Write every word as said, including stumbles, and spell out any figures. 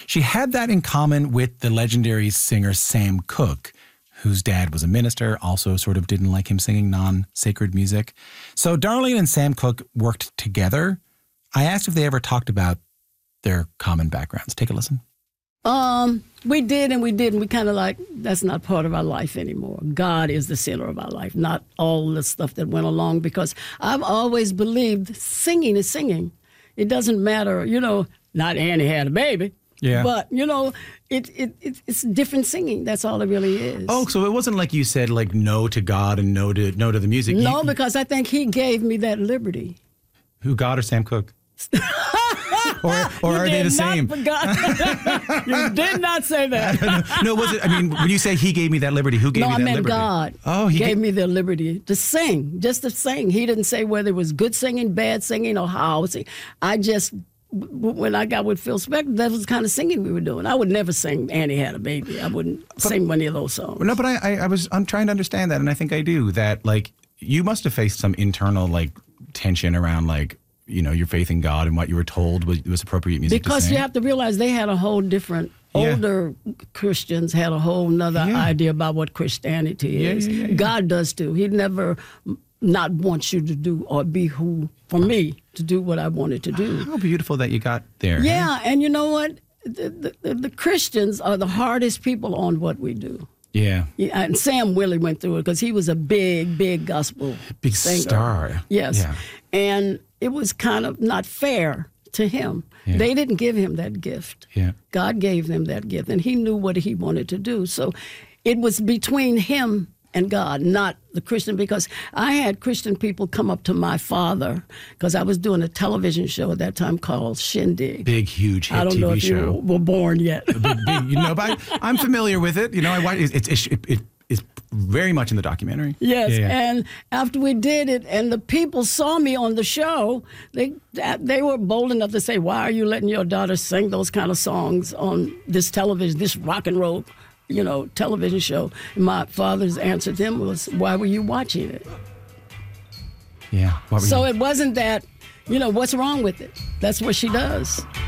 She had that in common with the legendary singer Sam Cooke, whose dad was a minister, also sort of didn't like him singing non-sacred music. So Darlene and Sam Cooke worked together. I asked if they ever talked about their common backgrounds. Take a listen. Um, we did and we didn't. We kind of like, that's not part of our life anymore. God is the center of our life, not all the stuff that went along, because I've always believed singing is singing. It doesn't matter, you know, not Annie had a baby. Yeah. But, you know, it, it, it it's different singing. That's all it really is. Oh, so it wasn't like you said, like, no to God and no to no to the music. No, you, because I think he gave me that liberty. Who, God or Sam Cooke? or or are they the same? You did not say that. No, was it? I mean, when you say he gave me that liberty, who gave no, me that I meant liberty? God. Oh, he gave gave me the liberty to sing, just to sing. He didn't say whether it was good singing, bad singing, or how I was singing. I just, when I got with Phil Spector, that was the kind of singing we were doing. I would never sing Annie Had a Baby. I wouldn't but, sing any of those songs. No, but I, I, I was, I'm trying to understand that, and I think I do. That, like, you must have faced some internal, like, tension around, like, you know, your faith in God and what you were told was, was appropriate music because to sing. You have to realize they had a whole different, yeah. older Christians had a whole nother yeah. idea about what Christianity is. Yeah, yeah, yeah, yeah. God does too. He never not wants you to do or be who, for me, to do what I wanted to do. How beautiful that you got there. Yeah, hey? and you know what? The, the, the Christians are the hardest people on what we do. Yeah. yeah. And Sam Willie went through it because he was a big, big gospel Big singer. star. Yes. Yeah. And it was kind of not fair to him. Yeah. They didn't give him that gift. Yeah. God gave them that gift, and he knew what he wanted to do. So it was between him and God, not the Christian, because I had Christian people come up to my father, because I was doing a television show at that time called Shindig. Big, huge hit I don't T V know if show. you were born yet. big, big, you know, but I, I'm familiar with it. You know, I watch it. It's it, it, it, it's very much in the documentary. Yes, yeah, yeah. And after we did it, and the people saw me on the show, they they were bold enough to say, "Why are you letting your daughter sing those kind of songs on this television, this rock and roll, you know, television show?" And my father's answer to them was, "Why were you watching it?" Yeah. What were so you? it wasn't that, you know, what's wrong with it? That's what she does.